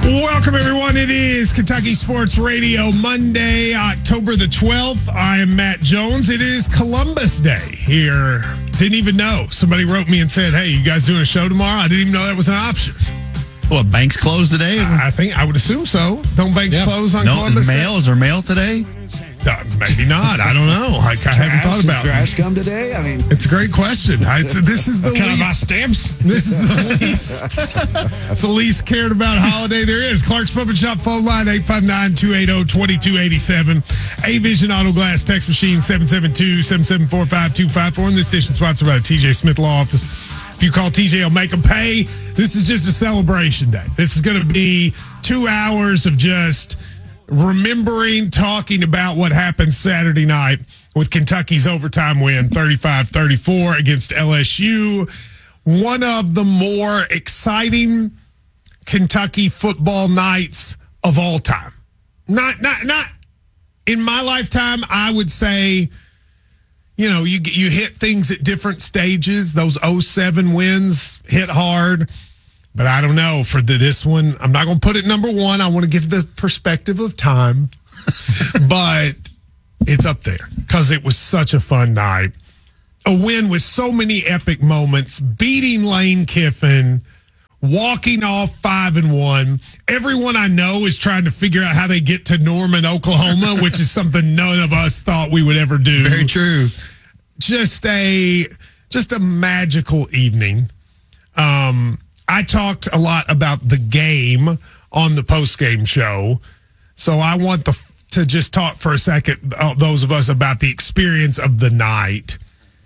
Welcome, everyone. It is Kentucky Sports Radio, Monday, October the 12th. I am Matt Jones. It is Columbus Day here. Didn't even know. Somebody wrote me and said, hey, you guys doing a show tomorrow? I didn't even know that was an option. What, banks closed today? I would assume so. Don't banks close on Columbus Day? Is there mail today? Maybe not. I don't know. I haven't thought about it. Trash come today? I mean, it's a great question. This is the Can least. I buy stamps? This is the least. It's the least cared about holiday there is. Clark's Puppet Shop phone line 859-280-2287. A-Vision Auto Glass text machine 772-774-5254. And this station sponsored by the TJ Smith Law Office. If you call TJ, he'll make them pay. This is just a celebration day. This is going to be 2 hours of just remembering, talking about what happened Saturday night with Kentucky's overtime win, 35-34 against LSU. One of the more exciting Kentucky football nights of all time. Not in my lifetime. I would say, you know, you hit things at different stages. Those 07 wins hit hard. But I don't know. For this one, I'm not going to put it number one. I want to give the perspective of time. But it's up there because it was such a fun night. A win with so many epic moments, beating Lane Kiffin, walking off 5-1. Everyone I know is trying to figure out how they get to Norman, Oklahoma, which is something none of us thought we would ever do. Very true. Just a magical evening. I talked a lot about the game on the post-game show, so I want to just talk for a second, those of us, about the experience of the night.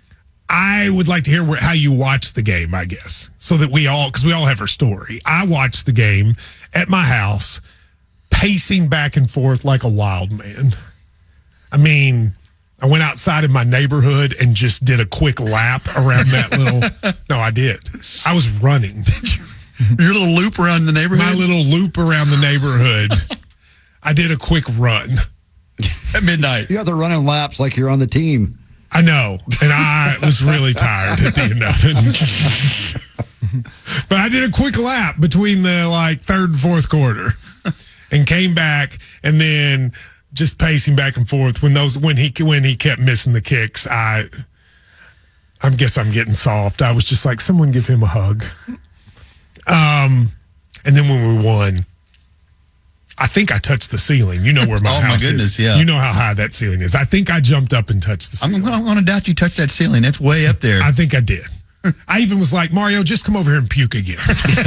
I would like to hear how you watched the game, I guess, so that because we all have our story. I watched the game at my house, pacing back and forth like a wild man. I mean, I went outside in my neighborhood and just did a quick lap around that little. No, I did. I was running. Your little loop around the neighborhood? My little loop around the neighborhood. I did a quick run. At midnight. you got the running laps like you're on the team. I know. And I was really tired at the end of it. But I did a quick lap between the third and fourth quarter and came back, and then just pacing back and forth when he kept missing the kicks. I guess I'm getting soft. I was just like, someone give him a hug. And then when we won, I think I touched the ceiling. You know where my house is. Oh my goodness, yeah. You know how high that ceiling is. I think I jumped up and touched the ceiling. I'm going to doubt you touched that ceiling. That's way up there. I think I did. I even was like, Mario, just come over here and puke again.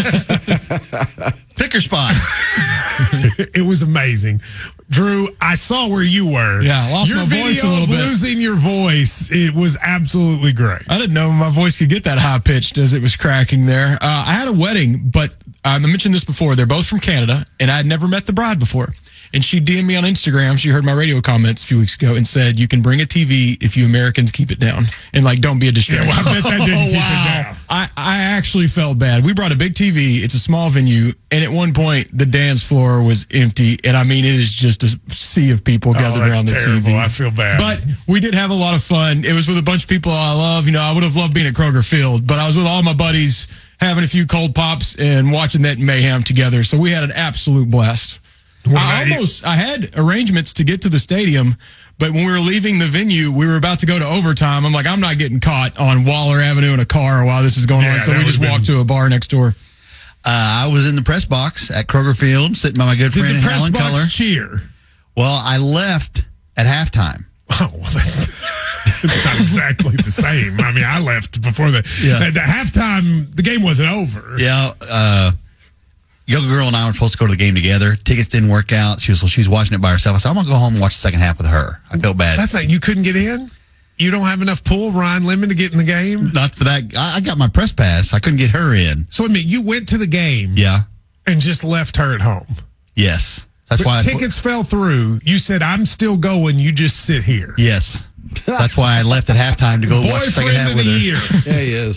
Pick your spot. It was amazing. Drew, I saw where you were. Yeah, I lost my voice a little bit. Losing your voice, it was absolutely great. I didn't know my voice could get that high-pitched as it was cracking there. I had a wedding, but I mentioned this before. They're both from Canada, and I had never met the bride before. And she DM'd me on Instagram. She heard my radio comments a few weeks ago and said, you can bring a TV if you Americans keep it down. And, don't be a distraction. Yeah, well, I bet that didn't keep it down. I actually felt bad. We brought a big TV. It's a small venue. And at one point, the dance floor was empty. And, I mean, it is just a sea of people gathered around the TV. I feel bad. But we did have a lot of fun. It was with a bunch of people I love. You know, I would have loved being at Kroger Field. But I was with all my buddies having a few cold pops and watching that mayhem together. So we had an absolute blast. I had arrangements to get to the stadium, but when we were leaving the venue, we were about to go to overtime. I'm like, I'm not getting caught on Waller Avenue in a car while this is going on. So we just walked to a bar next door. I was in the press box at Kroger Field, sitting by my good friend Alan Culler. Did the press box cheer? Well, I left at halftime. Oh, well, that's not exactly the same. I mean, I left before the halftime. The game wasn't over. Yeah. Yoga girl and I were supposed to go to the game together. Tickets didn't work out. She's watching it by herself. I said, I'm going to go home and watch the second half with her. I felt bad. That's not, you couldn't get in? You don't have enough pull, Ryan Lemon, to get in the game? Not for that. I got my press pass. I couldn't get her in. So, I mean, you went to the game. Yeah. And just left her at home. Yes. That's why tickets fell through. You said, I'm still going. You just sit here. Yes. That's why I left at halftime to go watch the second half with her. Yeah, he is.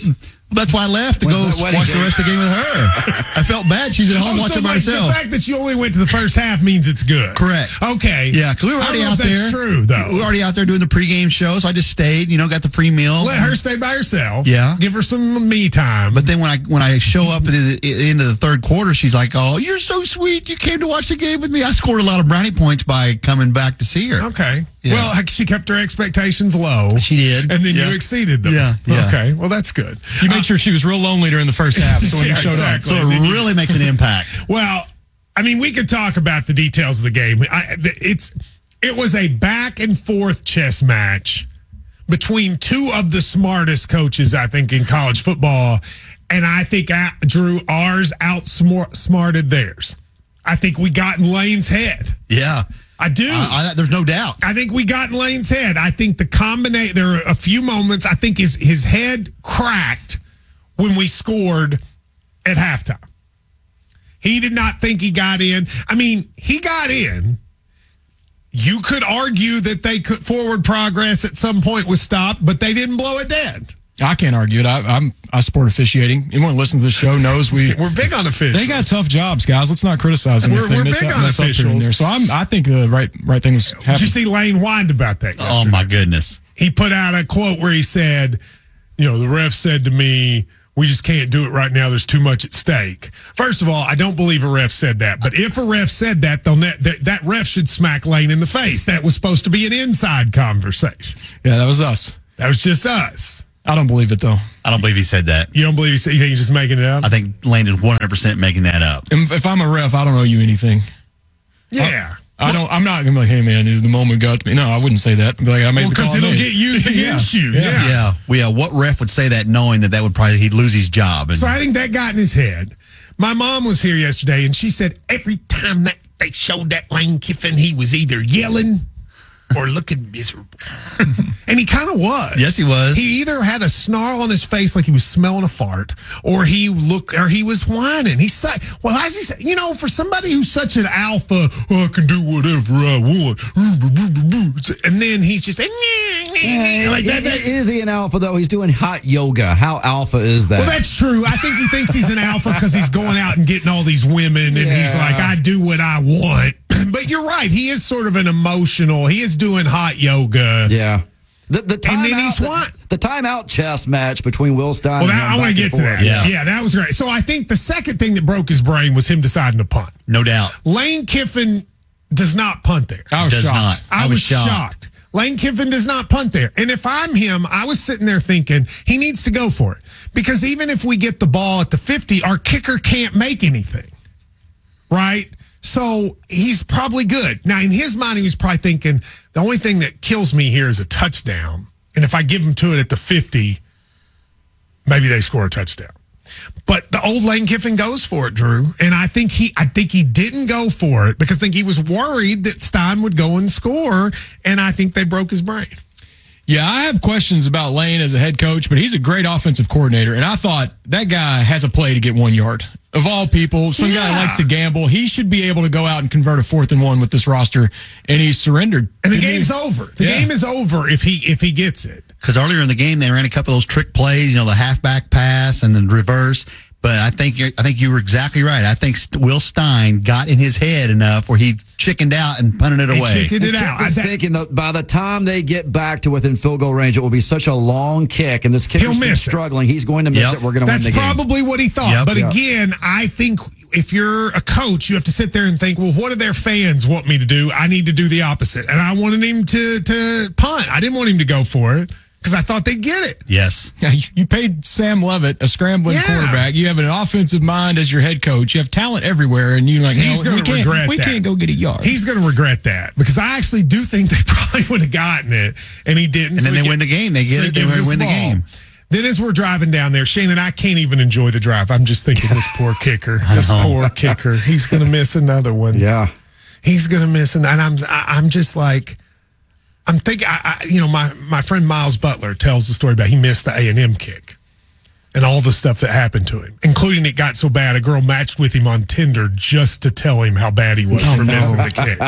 That's why I left to When's go the watch wedding the date? rest of the game with her. I felt bad. She's at home watching by herself. The fact that you only went to the first half means it's good. Correct. Okay. Yeah, because we were I already don't know out if there. that's true, though. We were already out there doing the pregame show, so I just stayed. Got the free meal. Let her stay by herself. Yeah. Give her some me time. But then when I show up at the end of the third quarter, she's like, "Oh, you're so sweet. You came to watch the game with me." I scored a lot of brownie points by coming back to see her. Okay. Yeah. Well, she kept her expectations low. She did. And then Yeah. you exceeded them. Yeah. Okay. Well, that's good. You made sure she was real lonely during the first half. So when Yeah, you showed exactly. So it really makes an impact. Well, I mean, we could talk about the details of the game. It was a back and forth chess match between two of the smartest coaches, I think, in college football. And I think, Drew, ours outsmarted theirs. I think we got in Lane's head. Yeah. I do. There's no doubt. I think we got in Lane's head. I think the combination, there are a few moments, I think his head cracked when we scored at halftime. He did not think he got in. I mean, he got in. You could argue that forward progress at some point was stopped, but they didn't blow it dead. I can't argue it. I support officiating. Anyone who listens to this show knows we're big on officials. They got tough jobs, guys. Let's not criticize them. We're big on officials. There. So I think the right thing was happening. Did you see Lane whined about that yesterday? Oh, my goodness. He put out a quote where he said, the ref said to me, "We just can't do it right now. There's too much at stake." First of all, I don't believe a ref said that. But if a ref said that, that ref should smack Lane in the face. That was supposed to be an inside conversation. Yeah, that was us. That was just us. I don't believe it, though. I don't believe he said that. You don't believe you think he's just making it up? I think Lane is 100% making that up. If I'm a ref, I don't owe you anything. Yeah. I'm not gonna be like, "Hey man, the moment got to me." No, I wouldn't say that. I'd be like, I made the Because call. it'll get used against you. Yeah. Yeah. What ref would say that knowing that would probably he'd lose his job? And So I think that got in his head. My mom was here yesterday, and she said every time that they showed that Lane Kiffin, he was either yelling or looking miserable. And he kind of was. Yes, he was. He either had a snarl on his face like he was smelling a fart, or he was whining. He's well, as he said, for somebody who's such an alpha, I can do whatever I want. And then he's just like that. Is he an alpha, though? He's doing hot yoga. How alpha is that? Well, that's true. I think he thinks he's an alpha because he's going out and getting all these women, and he's like, I do what I want. But you're right. He is sort of an emotional. He is doing hot yoga. Yeah. The And then he's what? The timeout chess match between Will Stein and him. I want to get to that. Yeah, that was great. So I think the second thing that broke his brain was him deciding to punt. No doubt. Lane Kiffin does not punt there. I was Does shocked. not. I was shocked. Lane Kiffin does not punt there. And if I'm him, I was sitting there thinking he needs to go for it. Because even if we get the ball at the 50, our kicker can't make anything. Right? So he's probably good. Now, in his mind, he was probably thinking, the only thing that kills me here is a touchdown. And if I give him to it at the 50, maybe they score a touchdown. But the old Lane Kiffin goes for it, Drew. And I think he didn't go for it because I think he was worried that Stein would go and score. And I think they broke his brain. Yeah, I have questions about Lane as a head coach, but he's a great offensive coordinator. And I thought that guy has a play to get 1 yard. Of all people, some guy likes to gamble. He should be able to go out and convert a 4th and 1 with this roster, and he's surrendered. And the game's over. The game is over if he gets it. Because earlier in the game, they ran a couple of those trick plays, the halfback pass and then reverse. But I think you were exactly right. I think Will Stein got in his head enough where he chickened out and punted it away. Chickened it out. I was thinking that by the time they get back to within field goal range, it will be such a long kick, and this kicker's been struggling. He's going to miss it. We're going to win the game. That's probably what he thought. But again, I think if you're a coach, you have to sit there and think, well, what do their fans want me to do? I need to do the opposite. And I wanted him to punt. I didn't want him to go for it because I thought they'd get it. Yes. Yeah, you paid Sam Levitt, a scrambling quarterback. You have an offensive mind as your head coach. You have talent everywhere, and you're like, he's going to regret that. We can't go get a yard. He's going to regret that because I actually do think they probably would have gotten it, and he didn't. And then they win the game. They get it. They win the game. Then as we're driving down there, Shane and I can't even enjoy the drive. I'm just thinking this poor kicker. This poor kicker. He's going to miss another one. Yeah. He's going to miss and I'm just like, I'm thinking, my friend Miles Butler tells the story about he missed the A&M kick. and all the stuff that happened to him, including it got so bad a girl matched with him on Tinder just to tell him how bad he was for missing the kick.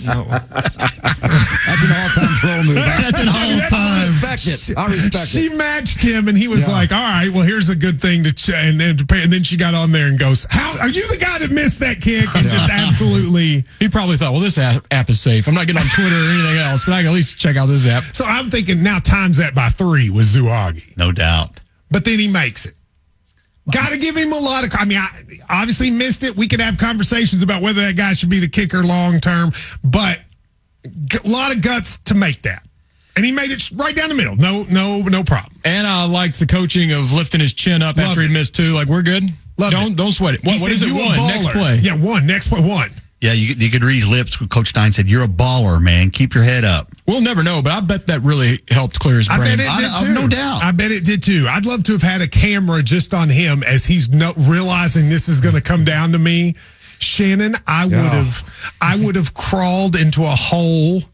That's an all-time troll move. That's an all-time. I respect it. I respect She it. matched him, and he was like, all right, well, here's a good thing to and then she got on there and goes, how are you the guy that missed that kick? And just absolutely. He probably thought, well, this app is safe. I'm not getting on Twitter or anything else, but I can at least check out this app. So I'm thinking now times that by 3 with Zouagi. No doubt. But then he makes it. Got to give him a lot of. I mean, I obviously missed it. We could have conversations about whether that guy should be the kicker long term, but a lot of guts to make that. And he made it right down the middle. No problem. And I liked the coaching of lifting his chin up after he'd missed 2. Like, we're good. Don't sweat it. What is it? 1 next play. Yeah, 1 next play. 1. Yeah, you could read his lips. Coach Stein said, "You're a baller, man. Keep your head up." We'll never know, but I bet that really helped clear his brain. I bet it did too. No doubt. I bet it did too. I'd love to have had a camera just on him as he's realizing this is going to come down to me. Shannon, I would have crawled into a hole.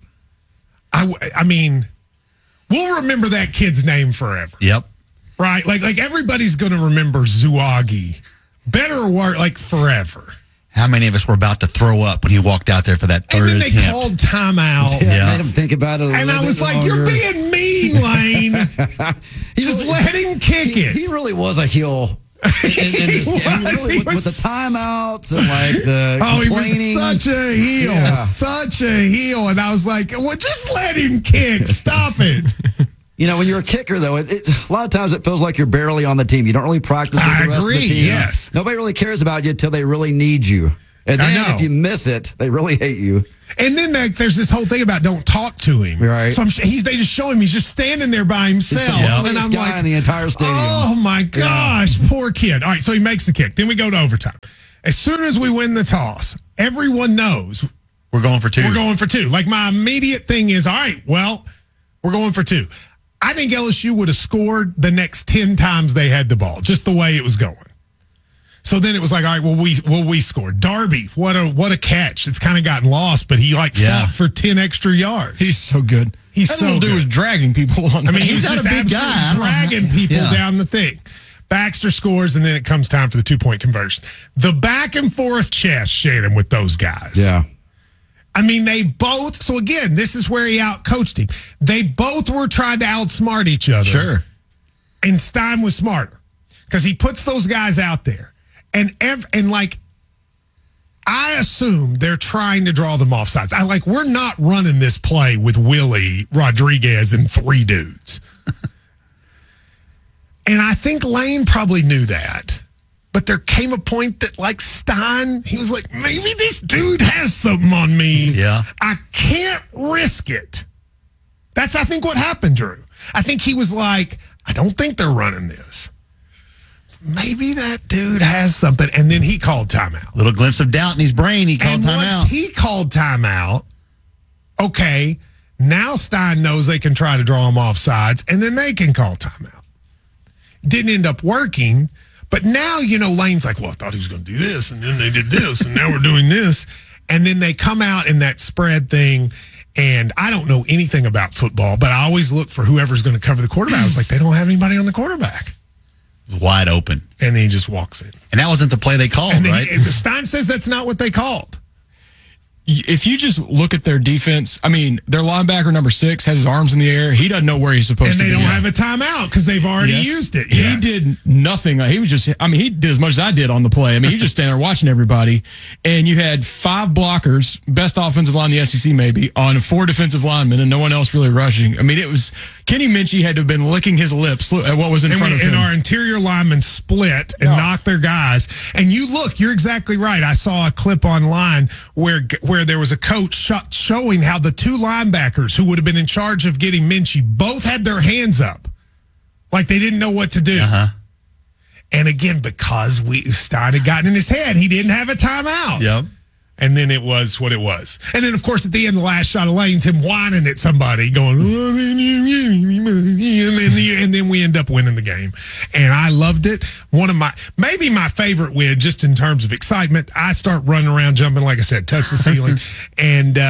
I mean, we'll remember that kid's name forever. Yep. Right? Like everybody's going to remember Zouagi. Better or worse, like forever. How many of us were about to throw up when he walked out there for that third attempt? And then they called timeout. Yeah. Made him think about it and I was like, longer. You're being mean, Lane. Just let him kick it. He really was a heel. In this game. With the timeouts and like the complaining. He was such a heel. Yeah. Such a heel. And I was like, well, just let him kick. Stop it. You know, when you're a kicker, though, a lot of times it feels like you're barely on the team. You don't really practice with the rest of the team. Yes. Nobody really cares about you until they really need you. And then if you miss it, they really hate you. And then there's this whole thing about don't talk to him. Right. So they just show him he's just standing there by himself. And I'm like, in the entire stadium. Oh my gosh, poor kid. All right, so he makes the kick. Then we go to overtime. As soon as we win the toss, everyone knows we're going for 2. We're going for 2. Like my immediate thing is, all right, well, we're going for 2. I think LSU would have scored the next 10 times they had the ball, just the way it was going. So then it was like, all right, we scored. Darby, what a catch. It's kind of gotten lost, but he fought for 10 extra yards. He's so good. He's so good. Dude was dragging people on. I mean, he's just a big guy, dragging people down the thing. Baxter scores, and then it comes time for the 2-point conversion. The back and forth chess, Shannon, with those guys. Yeah. I mean, they both. So again, this is where he outcoached him. They both were trying to outsmart each other. Sure. And Stein was smarter because he puts those guys out there, and I assume they're trying to draw them off sides. We're not running this play with Willie Rodriguez and 3 dudes. And I think Lane probably knew that. But there came a point that, Stein, he was like, maybe this dude has something on me. Yeah. I can't risk it. That's, I think, what happened, Drew. I think he was like, I don't think they're running this. Maybe that dude has something. And then he called timeout. Little glimpse of doubt in his brain. He called timeout. Once he called timeout, okay, now Stein knows they can try to draw him off sides, and then they can call timeout. Didn't end up working. But now, Lane's like, well, I thought he was going to do this, and then they did this, and now we're doing this. And then they come out in that spread thing, and I don't know anything about football, but I always look for whoever's going to cover the quarterback. I was like, they don't have anybody on the quarterback. Wide open. And then he just walks in. And that wasn't the play they called, right? Stein says that's not what they called. If you just look at their defense, I mean, their linebacker number 6 has his arms in the air. He doesn't know where he's supposed to be. And they don't have a timeout because they've already used it. Yes. He did nothing. He was just, he did as much as I did on the play. I mean, he just standing there watching everybody. And you had 5 blockers, best offensive line in the SEC maybe, on 4 defensive linemen and no one else really rushing. I mean, it was, Kenny Minchie had to have been licking his lips at what was in front of him. And our interior linemen split and knocked their guys. And you're exactly right. I saw a clip online where there was a coach showing how the 2 linebackers who would have been in charge of getting Minchie both had their hands up. Like they didn't know what to do. Uh-huh. And again, because Stein had gotten in his head, he didn't have a timeout. Yep. And then it was what it was. And then, of course, at the end, the last shot of Lane's him whining at somebody, going, and then we end up winning the game. And I loved it. Maybe my favorite win, just in terms of excitement. I start running around, jumping, like I said, touch the ceiling. And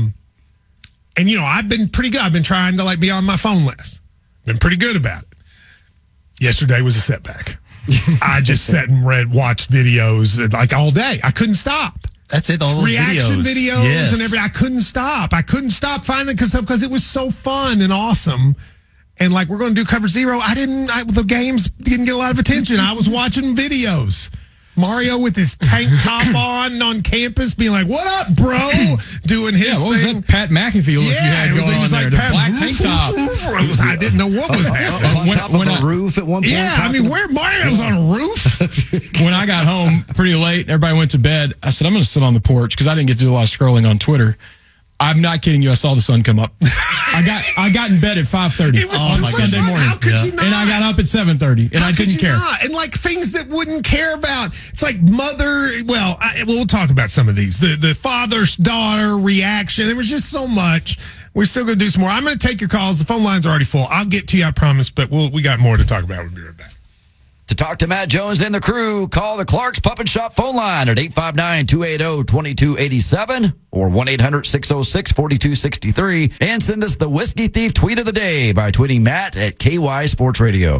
I've been pretty good. I've been trying to be on my phone less. Been pretty good about it. Yesterday was a setback. I just sat and watched videos like all day. I couldn't stop. That's it. All those reaction videos yes. and everything. I couldn't stop. Finally because it was so fun and awesome. And like we're going to do Cover Zero. The games didn't get a lot of attention. I was watching videos. Mario with his tank top on campus, being like, "What up, bro?" Doing his thing. What was that Pat McAfee look you had going on there? The black tank top. I didn't know what was happening. On top of a roof at one point. Yeah, I mean, where Mario's on a roof? When I got home pretty late, everybody went to bed. I said, I'm going to sit on the porch because I didn't get to do a lot of scrolling on Twitter. I'm not kidding you. I saw the sun come up. I got in bed at 5:30 on Sunday morning. How could you not? And I got up at 7:30, and I didn't care. And like things that wouldn't care about. It's like we'll talk about some of these. The father's daughter reaction. There was just so much. We're still going to do some more. I'm going to take your calls. The phone lines are already full. I'll get to you, I promise. But we got more to talk about. We'll be right back. To talk to Matt Jones and the crew, call the Clark's Puppet Shop phone line at 859-280-2287 or 1-800-606-4263 and send us the Whiskey Thief tweet of the day by tweeting Matt at KY Sports Radio.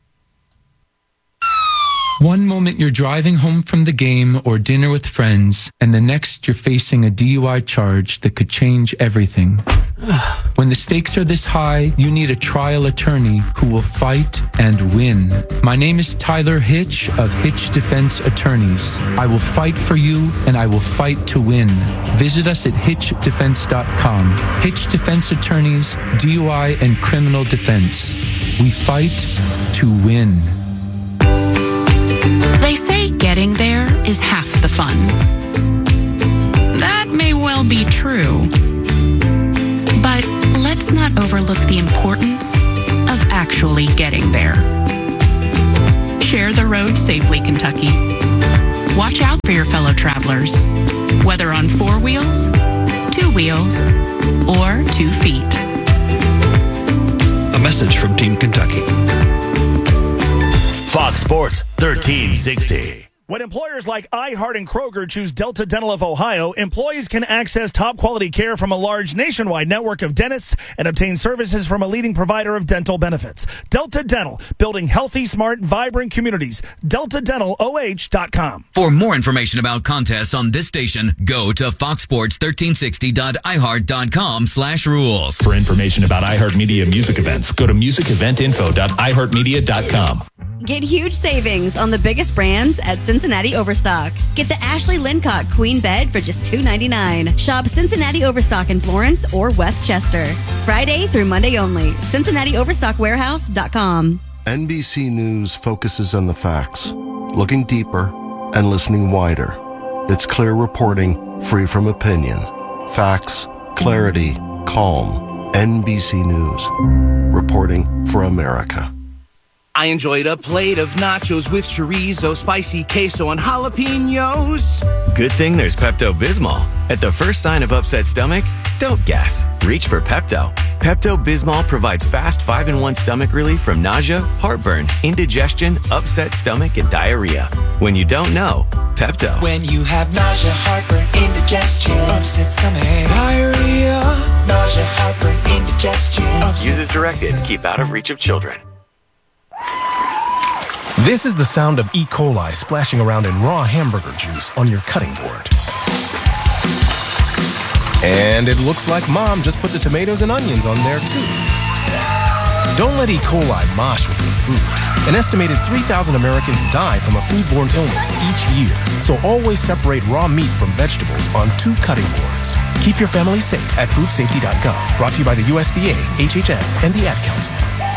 One moment you're driving home from the game or dinner with friends, and the next you're facing a DUI charge that could change everything. When the stakes are this high, you need a trial attorney who will fight and win. My name is Tyler Hitch of Hitch Defense Attorneys. I will fight for you, and I will fight to win. Visit us at hitchdefense.com. Hitch Defense Attorneys, DUI and criminal defense. We fight to win. They say getting there is half the fun. That may well be true. But let's not overlook the importance of actually getting there. Share the road safely, Kentucky. Watch out for your fellow travelers, whether on 4 wheels, 2 wheels, or 2 feet. A message from Team Kentucky. Fox Sports 1360. When employers like iHeart and Kroger choose Delta Dental of Ohio, employees can access top-quality care from a large nationwide network of dentists and obtain services from a leading provider of dental benefits. Delta Dental, building healthy, smart, vibrant communities. DeltaDentalOH.com. For more information about contests on this station, go to foxsports1360.iheart.com/rules. For information about iHeartMedia music events, go to musiceventinfo.iheartmedia.com. Get huge savings on the biggest brands at Cincinnati Overstock. Get the Ashley Lincott Queen Bed for just $2.99. Shop Cincinnati Overstock in Florence or Westchester. Friday through Monday only. CincinnatiOverstockWarehouse.com. NBC News focuses on the facts, looking deeper and listening wider. It's clear reporting, free from opinion. Facts, clarity, calm. NBC News. Reporting for America. I enjoyed a plate of nachos with chorizo, spicy queso, and jalapenos. Good thing there's Pepto-Bismol. At the first sign of upset stomach, don't guess. Reach for Pepto. Pepto-Bismol provides fast 5-in-1 stomach relief from nausea, heartburn, indigestion, upset stomach, and diarrhea. When you don't know, Pepto. When you have nausea, heartburn, indigestion, upset stomach, diarrhea, nausea, heartburn, indigestion. Use as directed. Keep out of reach of children. This is the sound of E. coli splashing around in raw hamburger juice on your cutting board. And it looks like Mom just put the tomatoes and onions on there too. Don't let E. coli mosh with your food. An estimated 3,000 Americans die from a foodborne illness each year. So always separate raw meat from vegetables on 2 cutting boards. Keep your family safe at foodsafety.gov. Brought to you by the USDA, HHS, and the Ad Council.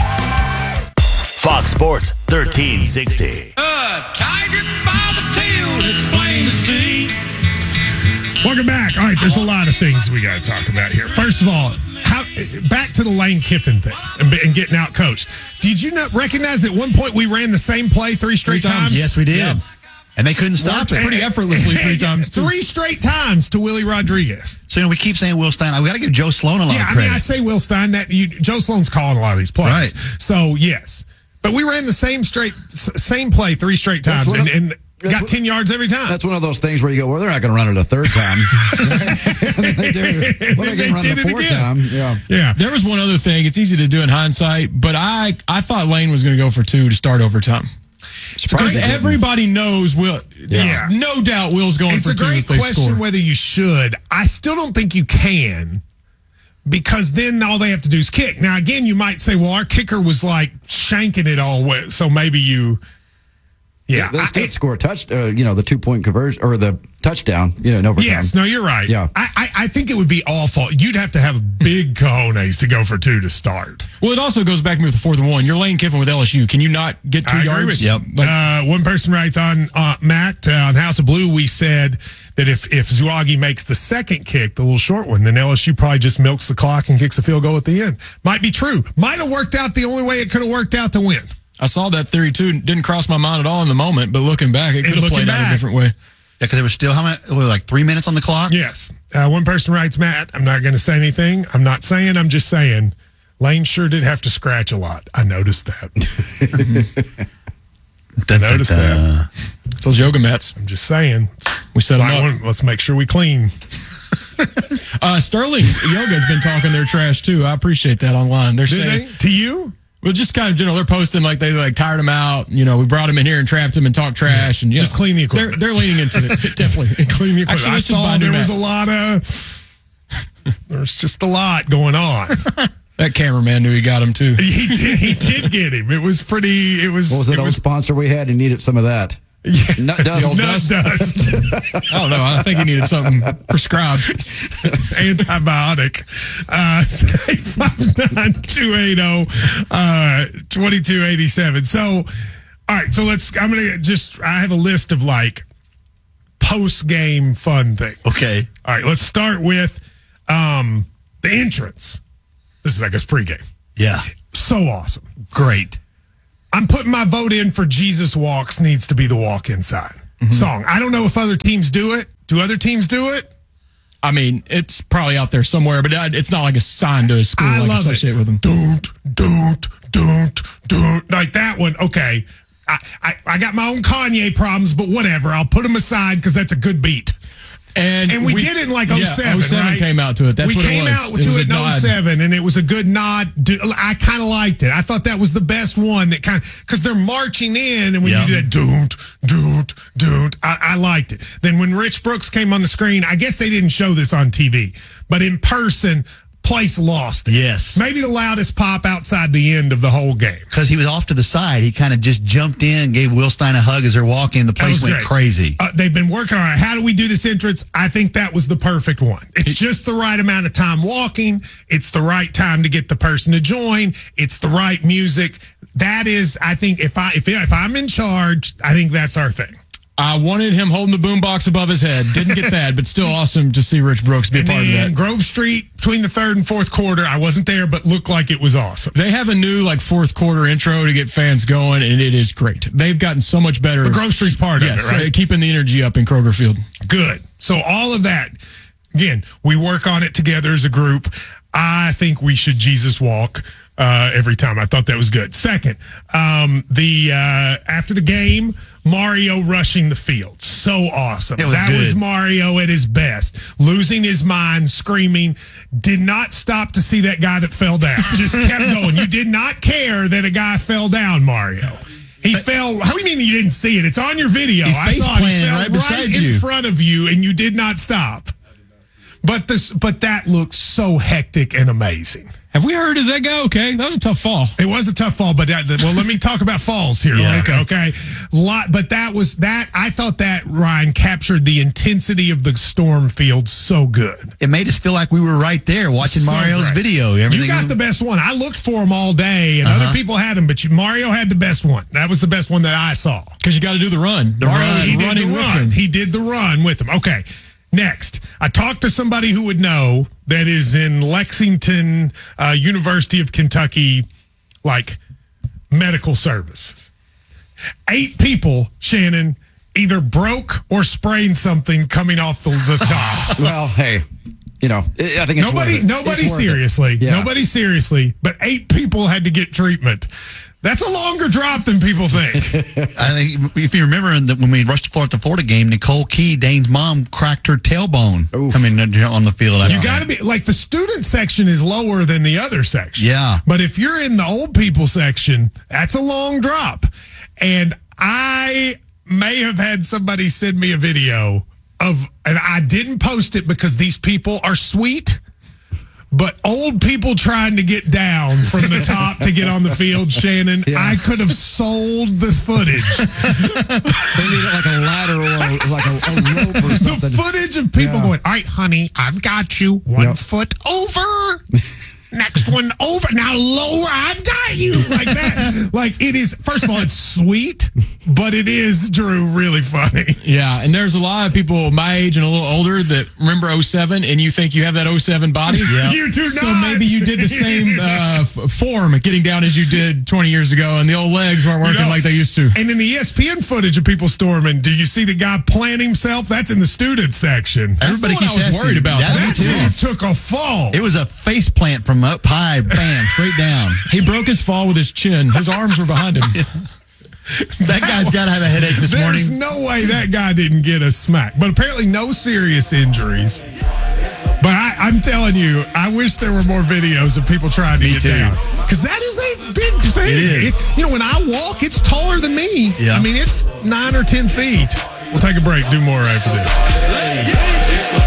Fox Sports 1360. Tiger by the tail, it's plain to see. Welcome back. All right, there's a lot of things we got to talk about here. First of all, back to the Lane Kiffin thing and getting out coached. Did you not recognize at one point we ran the same play 3 straight times? Yes, we did. Yeah. And they couldn't stop it. Pretty effortlessly 3 times, too. 3 straight times to Willie Rodriguez. So, we keep saying Will Stein. I've got to give Joe Sloan a lot of credit. I say Will Stein. Joe Sloan's calling a lot of these plays. Right. So, yes. But we ran the same play 3 straight times and got 10 yards every time. That's one of those things where you go, well, they're not going to run it a 3rd time. They do. Well, they can run it a 4th time. Yeah. There was one other thing. It's easy to do in hindsight, but I thought Lane was going to go for 2 to start overtime. Because everybody knows Will. Yeah. No doubt Will's going it's for a two great if they question score. whether you should. I still don't think you can, because then all they have to do is kick. Now, again, you might say, well, our kicker was like shanking it all way, so maybe you. Yeah, they still score a the 2-point conversion or the touchdown, in overtime. Yes, no, you're right. Yeah. I think it would be awful. You'd have to have big cojones to go for 2 to start. Well, it also goes back to me with the 4th and 1. You're Lane Kiffin with LSU. Can you not get 2 yards? Yep. One person writes on Matt on House of Blue. We said that if Zouagi makes the second kick, the little short one, then LSU probably just milks the clock and kicks a field goal at the end. Might be true. Might have worked out the only way it could have worked out to win. I saw that theory too. Didn't cross my mind at all in the moment, but looking back, it could have played out a different way. Yeah, because there was still like 3 minutes on the clock? Yes. One person writes, Matt, I'm not going to say anything. I'm not saying, I'm just saying. Lane sure did have to scratch a lot. I noticed that. I noticed that. It's those yoga mats. I'm just saying. We set them up. Let's make sure we clean. Sterling Yoga's been talking their trash too. I appreciate that online. They're saying to you? Well, just kind of general. They're posting like they tired him out. We brought him in here and trapped him and talked trash and just clean the equipment. They're leaning into it definitely. Clean the equipment. Actually, I saw there was a lot of. There's just a lot going on. That cameraman knew he got him too. He did get him. It was pretty. It was. What was that old sponsor we had? He needed some of that. Yeah. Nut dust. Nut dust. I don't know. I think he needed something prescribed. Antibiotic. 859-280-2287. So, all right. So I have a list of like post-game fun things. Okay. All right. Let's start with the entrance. This is, I guess, pregame. Yeah. So awesome. Great. I'm putting my vote in for Jesus Walks needs to be the walk inside song. I don't know if other teams do it. Do other teams do it? I mean, it's probably out there somewhere, but it's not like a sign to a school I love associate with them. Don't. Like that one. Okay. I got my own Kanye problems, but whatever. I'll put them aside because that's a good beat. And we did it in like 07, 07 right? came out to it. That's we what it was. We came out it to was it in 07, and it was a good nod. I kind of liked it. I thought that was the best one that because they're marching in, and when you do that, don't. I liked it. Then when Rich Brooks came on the screen, I guess they didn't show this on TV, but in person, place lost it. Yes. Maybe the loudest pop outside the end of the whole game. Because he was off to the side. He kind of just jumped in and gave Will Stein a hug as they're walking. The place went crazy. They've been working on it. How do we do this entrance? I think that was the perfect one. It's just the right amount of time walking. It's the right time to get the person to join. It's the right music. That is, I think, if I'm in charge, I think that's our thing. I wanted him holding the boombox above his head. Didn't get that, but still awesome to see Rich Brooks be a part of that. Grove Street between the third and fourth quarter, I wasn't there, but looked like it was awesome. They have a new fourth quarter intro to get fans going, and it is great. They've gotten so much better. The Grove Street's part of it, right? Keeping the energy up in Kroger Field. Good. So all of that, again, we work on it together as a group. I think we should Jesus walk every time. I thought that was good. Second, after the game, Mario rushing the field. So awesome. That was Mario at his best. Losing his mind, screaming. Did not stop to see that guy that fell down. Just kept going. You did not care that a guy fell down, Mario. He fell. How do you mean you didn't see it? It's on your video. I saw it. He fell right in front of you, and you did not stop. But that looked so hectic and amazing. Have we heard? Is that guy okay? That was a tough fall. It was a tough fall, but let me talk about falls here. Yeah, okay. But I thought that, Ryan, captured the intensity of the storm field so good. It made us feel like we were right there watching Mario's video. You got the best one. I looked for him all day, and other people had him, but Mario had the best one. That was the best one that I saw. Because you got to do the run. He did the run with him. Okay. Next, I talked to somebody who would know that is in Lexington, University of Kentucky, medical services. 8 people, Shannon, either broke or sprained something coming off the top. Well, hey, I think it's nobody seriously. Yeah. Nobody seriously, but 8 people had to get treatment. That's a longer drop than people think. I think if you remember when we rushed to the Florida game, Nicole Key, Dane's mom, cracked her tailbone coming on the field. You got to be the student section is lower than the other section. Yeah. But if you're in the old people section, that's a long drop. And I may have had somebody send me a video of, and I didn't post it because these people are sweet, but old people trying to get down from the top to get on the field, Shannon, I could have sold this footage. They need it like a ladder or like a rope or something. The footage of people going, all right, honey, I've got you 1 foot over. Next one over. Now lower. I've got you. Like that. Like it is, first of all, it's sweet, but it is, Drew, really funny. Yeah, and there's a lot of people my age and a little older that remember 07 and you think you have that 07 body. Yep. You do not. So maybe you did the same form at getting down as you did 20 years ago and the old legs weren't working like they used to. And in the ESPN footage of people storming, do you see the guy plant himself? That's in the student section. Everybody keeps worried about that. Dude took a fall. It was a face plant from up high, bam, straight down. He broke his fall with his chin. His arms were behind him. That guy's got to have a headache this morning. There's no way that guy didn't get a smack. But apparently no serious injuries. But I'm telling you, I wish there were more videos of people trying to get down. Because that is a big thing. It is. When I walk, it's taller than me. Yeah. I mean, it's 9 or 10 feet. We'll take a break. Do more after this.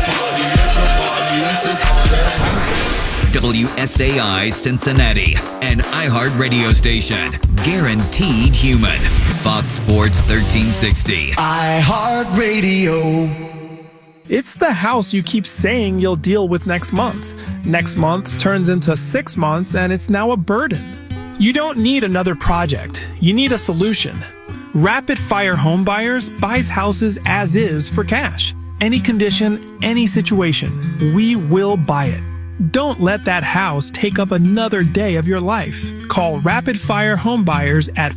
WSAI Cincinnati, an iHeart radio station. Guaranteed human. Fox Sports 1360. iHeart Radio. It's the house you keep saying you'll deal with next month. Next month turns into 6 months and it's now a burden. You don't need another project. You need a solution. Rapid Fire Home Buyers buys houses as is for cash. Any condition, any situation, we will buy it. Don't let that house take up another day of your life. Call Rapid Fire Home Buyers at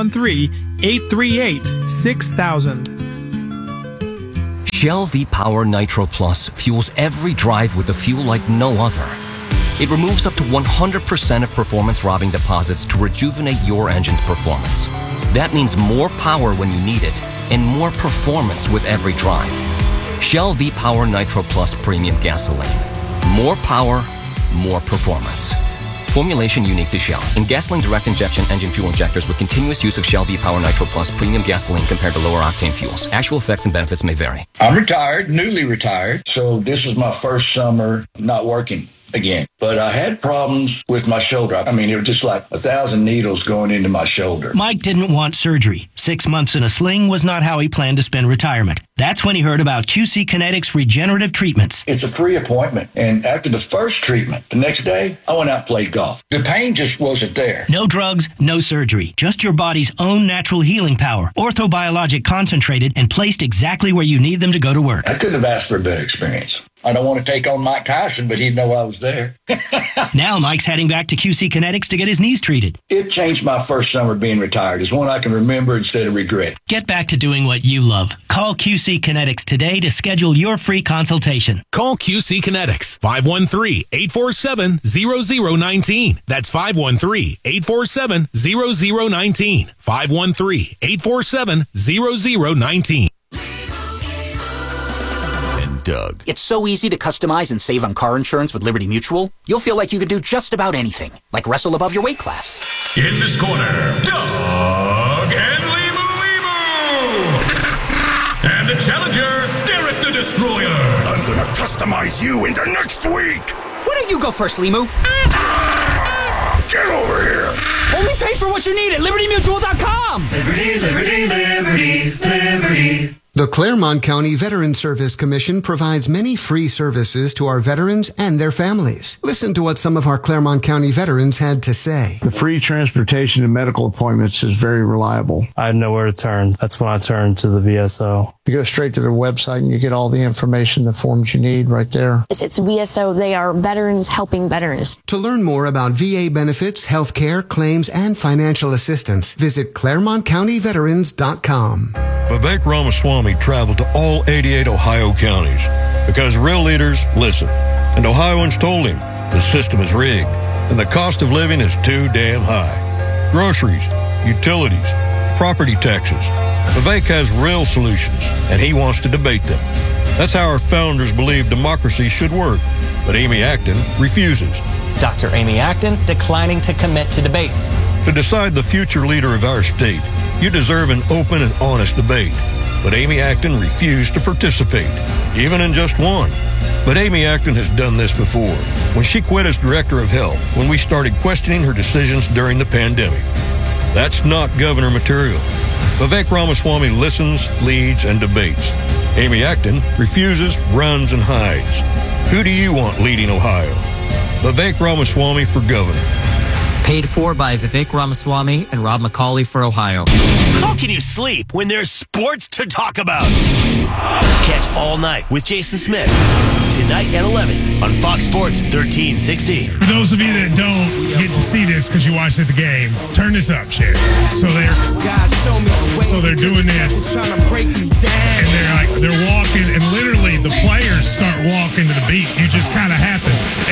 513-838-6000. Shell V-Power Nitro Plus fuels every drive with a fuel like no other. It removes up to 100% of performance-robbing deposits to rejuvenate your engine's performance. That means more power when you need it and more performance with every drive. Shell V-Power Nitro Plus Premium Gasoline. More power, more performance. Formulation unique to Shell. In gasoline direct injection engine fuel injectors with continuous use of Shell V-Power Nitro Plus Premium Gasoline compared to lower octane fuels. Actual effects and benefits may vary. I'm retired, newly retired, so this was my first summer not working again. But I had problems with my shoulder. I mean, it was just like 1,000 needles going into my shoulder. Mike didn't want surgery. 6 months in a sling was not how he planned to spend retirement. That's when he heard about QC Kinetics regenerative treatments. It's a free appointment. And after the first treatment, the next day, I went out and played golf. The pain just wasn't there. No drugs, no surgery. Just your body's own natural healing power. Orthobiologic concentrated and placed exactly where you need them to go to work. I couldn't have asked for a better experience. I don't want to take on Mike Tyson, but he'd know I was there. Now Mike's heading back to QC Kinetics to get his knees treated. It changed my first summer being retired. It's one I can remember instead of regret. Get back to doing what you love. Call QC Kinetics today to schedule your free consultation. Call QC Kinetics, 513-847-0019. That's 513-847-0019. 513-847-0019. Doug. It's so easy to customize and save on car insurance with Liberty Mutual. You'll feel like you could do just about anything, like wrestle above your weight class. In this corner, Doug and Limu. And the challenger, Derek the Destroyer. I'm gonna customize you into next week. Why don't you go first, Limu? Get over here. Only pay for what you need at LibertyMutual.com. Liberty, liberty, liberty, liberty. The Claremont County Veterans Service Commission provides many free services to our veterans and their families. Listen to what some of our Claremont County veterans had to say. The free transportation to medical appointments is very reliable. I had nowhere to turn. That's when I turned to the VSO. You go straight to their website and you get all the information, the forms you need right there. It's VSO. They are veterans helping veterans. To learn more about VA benefits, health care, claims, and financial assistance, visit ClaremontCountyVeterans.com. Vivek Ramaswamy traveled to all 88 Ohio counties because real leaders listen. And Ohioans told him the system is rigged and the cost of living is too damn high. Groceries, utilities, property taxes. Vivek has real solutions and he wants to debate them. That's how our founders believed democracy should work. But Amy Acton refuses. Dr. Amy Acton declining to commit to debates. To decide the future leader of our state, You deserve an open and honest debate. But Amy Acton refused to participate, even in just one. But Amy Acton has done this before, when she quit as director of health, when we started questioning her decisions during the pandemic. That's not governor material. Vivek Ramaswamy listens, leads, and debates. Amy Acton refuses, runs, and hides. Who do you want leading Ohio? Vivek Ramaswamy for governor. Paid for by Vivek Ramaswamy and Rob McCauley for Ohio. How can you sleep when there's sports to talk about? Catch All Night with Jason Smith tonight at 11 on Fox Sports 1360. For those of you that don't get to see this because you watched at the game, turn this up, Sherry. So they're doing this, and they're walking, and literally the players start walking to the beat. It just kind of happens.